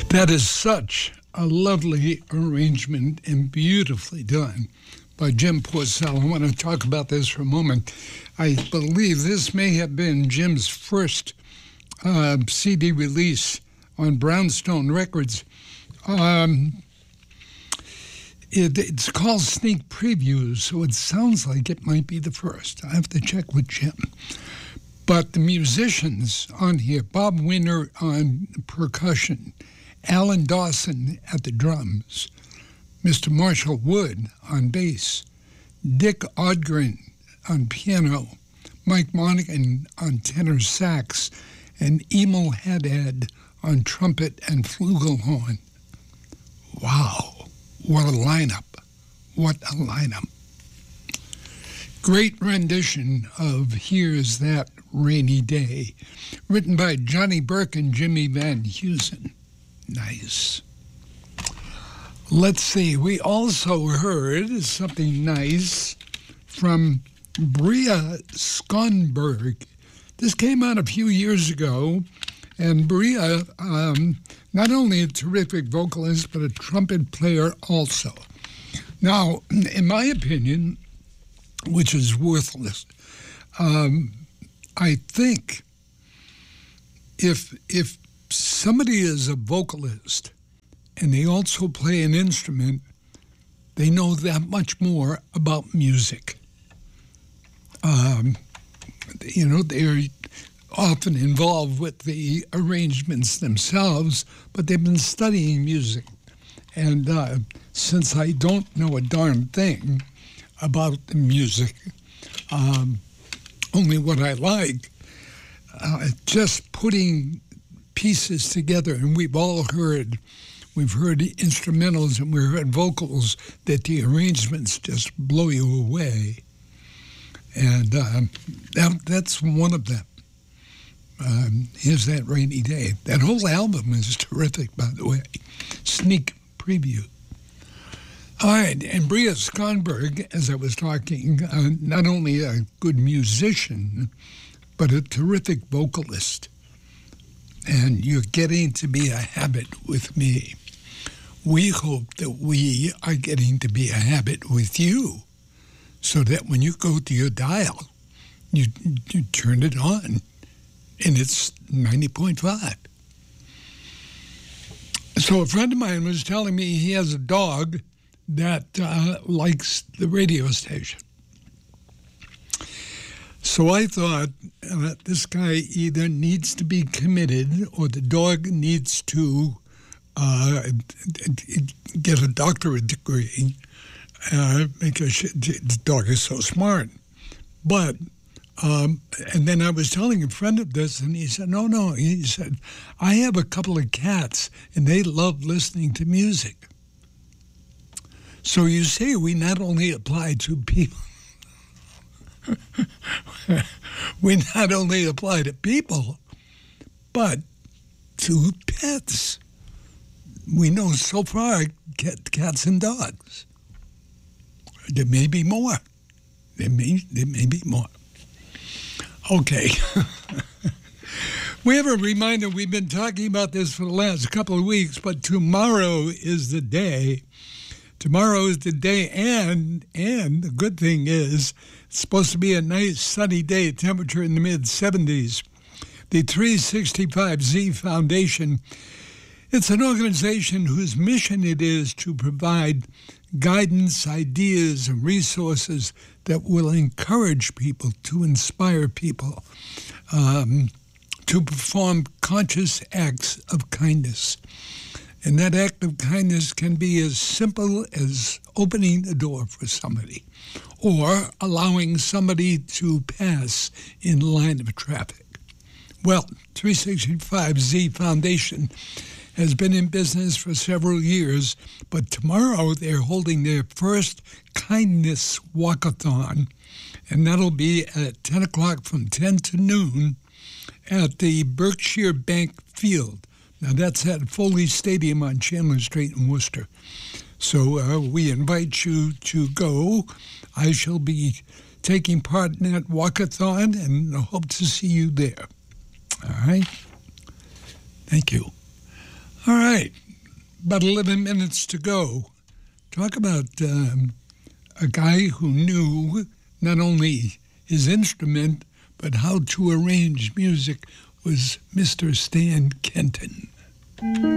That is such a lovely arrangement and beautifully done by Jim Porcell. I want to talk about this for a moment. I believe this may have been Jim's first CD release on Brownstone Records. It's called Sneak Previews, so it sounds like it might be the first. I have to check with Jim. But the musicians on here, Bob Winter on percussion, Alan Dawson at the drums, Mr. Marshall Wood on bass, Dick Odgren on piano, Mike Monaghan on tenor sax, and Emil Haddad on trumpet and flugelhorn. Wow, what a lineup. What a lineup. Great rendition of Here's That Rainy Day, written by Johnny Burke and Jimmy Van Heusen. Nice. Let's see, we also heard something nice from Bria Skonberg. This came out a few years ago, and Bria, not only a terrific vocalist, but a trumpet player also. Now, in my opinion, which is worthless, I think if somebody is a vocalist and they also play an instrument, they know that much more about music. They're often involved with the arrangements themselves, but they've been studying music. And since I don't know a darn thing about the music, only what I like, just putting pieces together, and we've heard instrumentals and we've heard vocals that the arrangements just blow you away. And that's one of them. Here's That Rainy Day. That whole album is terrific, by the way. Sneak preview. All right, and Bria Skonberg, as I was talking, not only a good musician, but a terrific vocalist. And you're getting to be a habit with me. We hope that we are getting to be a habit with you, so that when you go to your dial, you turn it on, and it's 90.5. So a friend of mine was telling me he has a dog that likes the radio station. So I thought this guy either needs to be committed or the dog needs to get a doctorate degree because the dog is so smart. But, and then I was telling a friend of this, and he said, no. He said, I have a couple of cats, and they love listening to music. So you see, we not only apply to people, but to pets. We know so far cats and dogs. There may be more. There may be more. Okay. We have a reminder. We've been talking about this for the last couple of weeks, but tomorrow is the day. Tomorrow is the day, and the good thing is it's supposed to be a nice sunny day, temperature in the mid-70s. The 365Z Foundation, it's an organization whose mission it is to provide guidance, ideas, and resources that will encourage people, to inspire people, to perform conscious acts of kindness. And that act of kindness can be as simple as opening a door for somebody or allowing somebody to pass in line of traffic. Well, 365Z Foundation has been in business for several years, but tomorrow they're holding their first Kindness Walkathon, and that'll be at 10 o'clock from 10 to noon at the Berkshire Bank Field. Now, that's at Foley Stadium on Chandler Street in Worcester. So we invite you to go. I shall be taking part in that walkathon and hope to see you there. All right? Thank you. All right, about 11 minutes to go. Talk about a guy who knew not only his instrument, but how to arrange music was Mr. Stan Kenton.